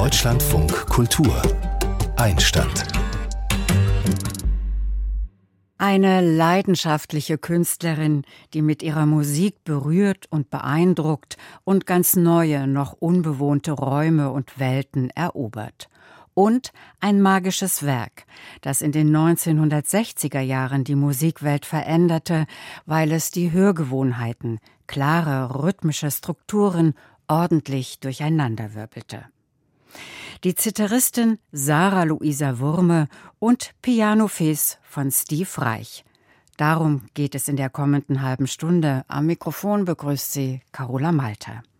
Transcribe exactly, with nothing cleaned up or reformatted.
Deutschlandfunk Kultur Einstand. Eine leidenschaftliche Künstlerin, die mit ihrer Musik berührt und beeindruckt und ganz neue, noch unbewohnte Räume und Welten erobert. Und ein magisches Werk, das in den neunzehnhundertsechziger Jahren die Musikwelt veränderte, weil es die Hörgewohnheiten, klare rhythmische Strukturen ordentlich durcheinanderwirbelte. Die Zitharistin Sarah Luisa Wurme und Piano-Fes von Steve Reich. Darum geht es in der kommenden halben Stunde. Am Mikrofon begrüßt sie Carola Malter.